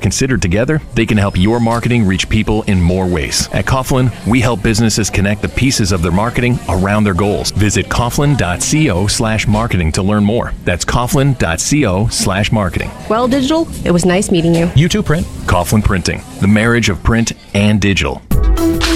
considered together, they can help your marketing reach people in more ways. At Coughlin, we help businesses connect the pieces of their marketing around their goals. Visit coughlin.co/marketing to learn more. That's coughlin.co/marketing. Well, Digital, it was nice meeting you. You too, Print. Coughlin Printing, the marriage of print and digital.